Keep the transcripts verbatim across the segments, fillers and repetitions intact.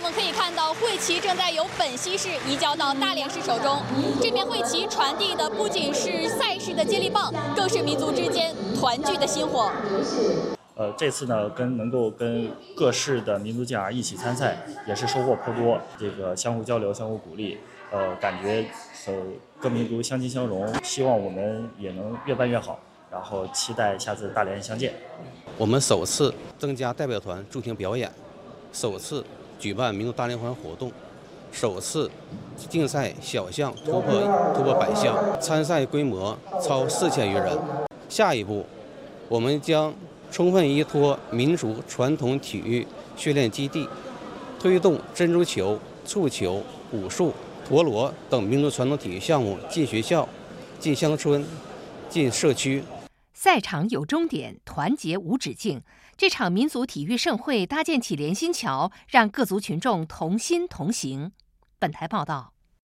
们可以看到，会旗正在由本溪市移交到大连市手中。这面会旗传递的不仅是赛事的接力棒，更是民族之间团聚的薪火。 呃，这次呢，跟能够跟各市的民族健儿一起参赛，也是收获颇多。这个相互交流、相互鼓励，呃，感觉呃各民族相亲相融。希望我们也能越办越好，然后期待下次大连相见。 我们首次增加代表团驻庭表演，首次举办民族大联欢活动，首次竞赛小项突破突破百项，参赛规模超四千余人。下一步，我们将充分依托民族传统体育训练基地，推动珍珠球、蹴球、武术、陀螺等民族传统体育项目进学校、进乡村、进社区。 赛场有终点，团结无止境。这场民族体育盛会搭建起连心桥，让各族群众同心同行。本台报道。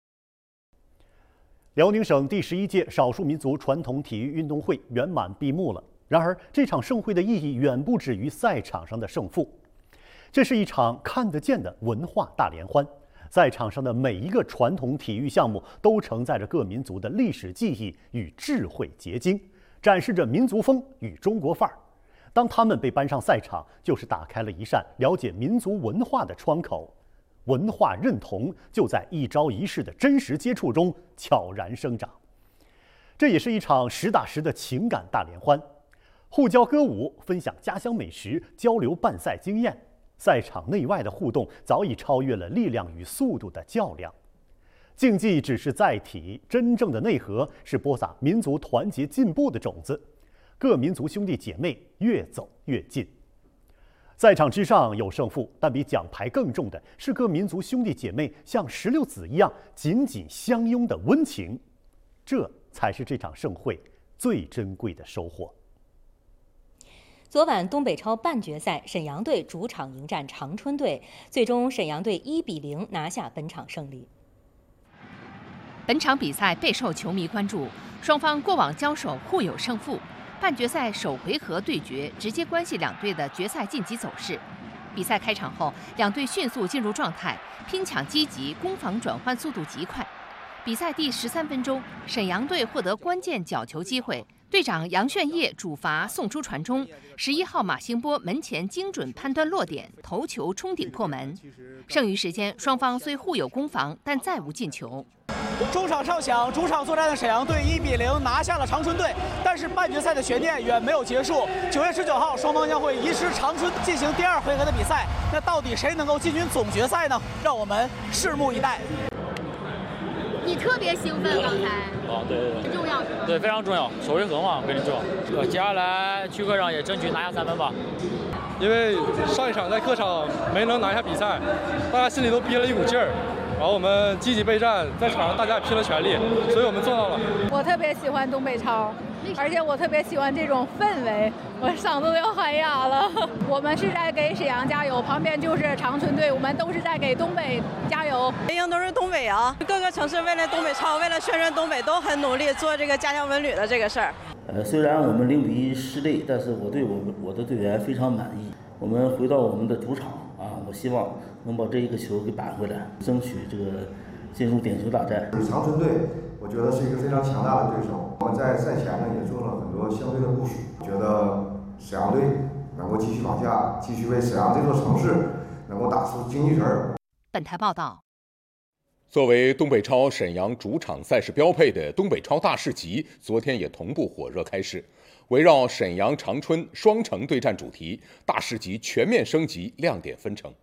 辽宁省第十一届少数民族传统体育运动会圆满闭幕了。然而，这场盛会的意义远不止于赛场上的胜负，这是一场看得见的文化大联欢。赛场上的每一个传统体育项目都承载着各民族的历史记忆与智慧结晶，展示着民族风与中国范儿。当他们被搬上赛场，就是打开了一扇了解民族文化的窗口。文化认同就在一招一式的真实接触中悄然生长。这也是一场实打实的情感大联欢。互教歌舞，分享家乡美食，交流办赛经验。赛场内外的互动早已超越了力量与速度的较量。竞技只是载体，真正的内核是播撒民族团结进步的种子。各民族兄弟姐妹越走越近。赛场之上有胜负，但比奖牌更重的是各民族兄弟姐妹像石榴籽一样紧紧相拥的温情。这才是这场盛会最珍贵的收获。 昨晚东北超半决赛，沈阳队主场迎战长春队，最终沈阳队一比零拿下本场胜利。 本场比赛备受球迷关注，双方过往交手互有胜负，半决赛首回合对决直接关系两队的决赛晋级走势。比赛开场后，两队迅速进入状态，拼抢积极，攻防转换速度极快。比赛第十三分钟，沈阳队获得关键角球机会。队长杨炫业主罚送出传中，十一号马兴波门前精准判断落点，头球冲顶破门。剩余时间，双方虽互有攻防，但再无进球。 中场哨响，主场作战的沈阳队一比零拿下了长春队，但是半决赛的悬念远没有结束。九月十九号，双方将会移师长春进行第二回合的比赛。那到底谁能够进军总决赛呢？让我们拭目以待。 你特别兴奋，刚才啊，对对对， 很重要， 对，非常重要，首回合嘛，我跟你说，呃，接下来去客场也争取拿下三分吧。 因为上一场在客场没能拿下比赛，大家心里都憋了一股劲儿，然后我们积极备战，在场上大家也拼了全力，所以我们做到了。 我特别喜欢东北超，而且我特别喜欢这种氛围，我嗓子都要喊哑了。我们是在给沈阳加油，旁边就是长春队，我们都是在给东北加油。 全营都是东北啊，各个城市为了东北超，为了宣传东北，都很努力做这个家乡文旅的这个事儿。 呃，虽然我们零比一失利，但是我对我我的队员非常满意。我们回到我们的主场啊，我希望能把这一个球给扳回来，争取这个进入点球大战。 长春队，我觉得是一个非常强大的对手。我们在赛前呢也做了很多相对的部署，觉得沈阳队能够继续往下，继续为沈阳这座城市能够打出精气神儿。 本台报道。 作为东北超沈阳主场赛事标配的东北超大市集，昨天也同步火热开市。围绕沈阳、长春双城对战主题，大市集全面升级，亮点纷呈。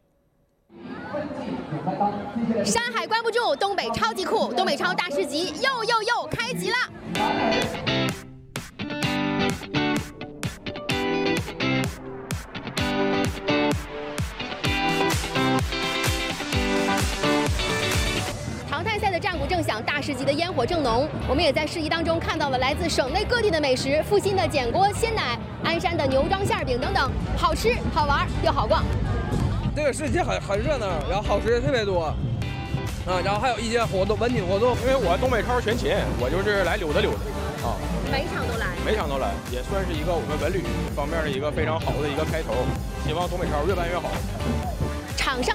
山海关不住，东北超级酷，东北超大市集又又又开集了。淘汰赛的战鼓正响，大市集的烟火正浓。我们也在市集当中看到了来自省内各地的美食，阜新的碱锅鲜奶，鞍山的牛庄馅饼等等，好吃、好玩又好逛。 这个市集很很热闹，然后好吃的特别多，啊，然后还有一些活动、文体活动。 因为我东北超全勤，我就是来溜达溜达啊， 每场都来， 每场都来，也算是一个我们文旅方面的一个非常好的一个开头。希望东北超越办越好。 场上